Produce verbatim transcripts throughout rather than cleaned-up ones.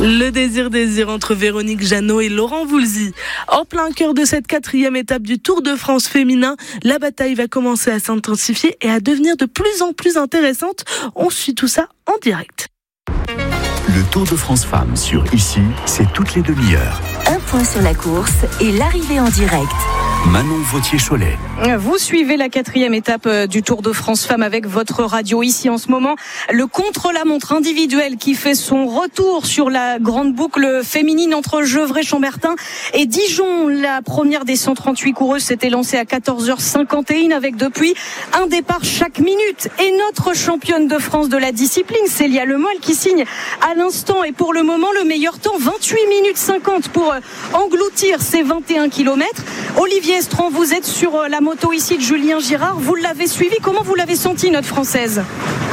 Le désir désir entre Véronique Jeannot et Laurent Voulzy. En plein cœur de cette quatrième étape du Tour de France féminin, la bataille va commencer à s'intensifier et à devenir de plus en plus intéressante. On suit tout ça en direct. Le Tour de France Femmes sur Ici, c'est toutes les demi-heures. Un point sur la course et l'arrivée en direct. Manon Vautier-Cholet. Vous suivez la quatrième étape du Tour de France Femmes avec votre radio ici en ce moment. Le contre-la-montre individuel qui fait son retour sur la grande boucle féminine entre Gevrey-Chambertin et Dijon. La première des cent trente-huit coureuses s'était lancée à quatorze heures cinquante et un avec depuis un départ chaque minute. Et notre championne de France de la discipline, Célia Lemoyle, qui signe à l'instant et pour le moment le meilleur temps, vingt-huit minutes cinquante pour engloutir ces vingt et un kilomètres. Olivier Estran, vous êtes sur la moto ici de Julien Girard. Vous l'avez suivi. Comment vous l'avez senti, notre Française ?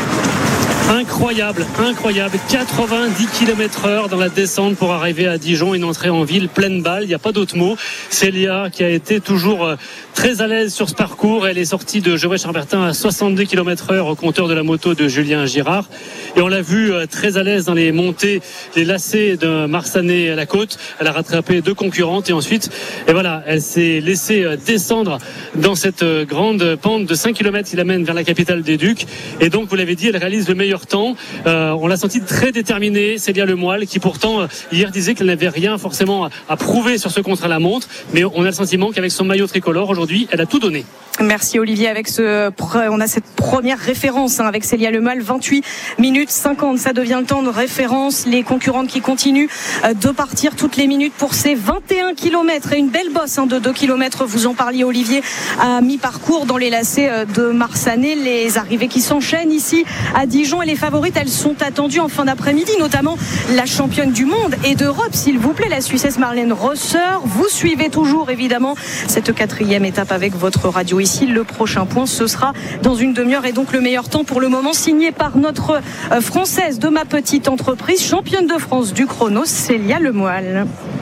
Incroyable, incroyable. quatre-vingt-dix kilomètres heure dans la descente pour arriver à Dijon, une entrée en ville pleine balle. Il n'y a pas d'autre mot. Célia qui a été toujours très à l'aise sur ce parcours. Elle est sortie de Gevrey-Chambertin à soixante-deux kilomètres heure au compteur de la moto de Julien Girard. Et on l'a vu très à l'aise dans les montées, les lacets de Marsanet à la côte. Elle a rattrapé deux concurrentes et ensuite, et voilà, elle s'est laissée descendre dans cette grande pente de cinq kilomètres qui l'amène vers la capitale des Ducs. Et donc, vous l'avez dit, elle réalise le meilleur temps. Euh, on l'a senti très déterminée, Célia Lemoyle, qui pourtant hier disait qu'elle n'avait rien forcément à prouver sur ce contre-la-montre, mais on a le sentiment qu'avec son maillot tricolore aujourd'hui, elle a tout donné. Merci Olivier. Avec ce, on a cette première référence hein, avec Célia Lemoyle, vingt-huit minutes cinquante. Ça devient le temps de référence. Les concurrentes qui continuent de partir toutes les minutes pour ces vingt et un kilomètres et une belle bosse hein, de deux kilomètres. Vous en parliez Olivier, à mi-parcours dans les lacets de Marsanet. Les arrivées qui s'enchaînent ici à Dijon et les favorites, elles sont attendues en fin d'après-midi, notamment la championne du monde et d'Europe, s'il vous plaît, la Suissesse Marlène Rosser. Vous suivez toujours évidemment cette quatrième étape avec votre radio ici. Le prochain point, ce sera dans une demi-heure et donc le meilleur temps pour le moment signé par notre Française de ma petite entreprise, championne de France du chrono, Célia Lemoyle.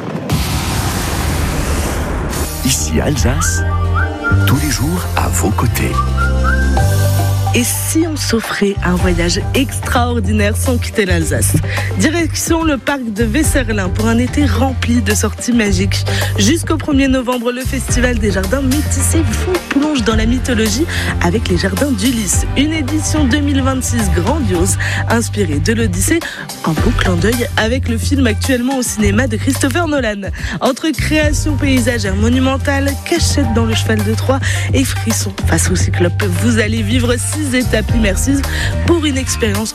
Ici Alsace, tous les jours à vos côtés. Et si on s'offrait un voyage extraordinaire sans quitter l'Alsace ? Direction le parc de Wesserlin pour un été rempli de sorties magiques. Jusqu'au premier novembre, le festival des jardins métissés vous plonge dans la mythologie avec les jardins d'Ulysse. Une édition deux mille vingt-six grandiose, inspirée de l'Odyssée. Un beau clin d'œil avec le film actuellement au cinéma de Christopher Nolan. Entre création paysagère monumentale, cachette dans le cheval de Troie et frissons face au cyclope, vous allez vivre six étapes immersives pour une expérience